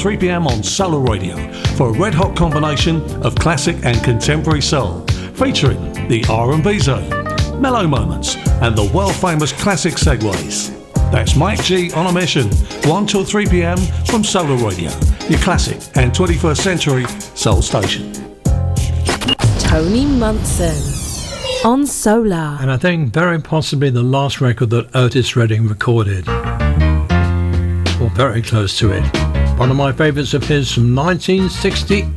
3 p.m. on Solar Radio for a red-hot combination of classic and contemporary soul, featuring the R&B zone, mellow moments, and the world-famous classic segues. That's Mike G on a mission, 1 till 3 p.m. from Solar Radio, your classic and 21st century soul station. Tony Munson on Solar. And I think very possibly the last record that Otis Redding recorded, or very close to it. One of my favourites of his from 1960.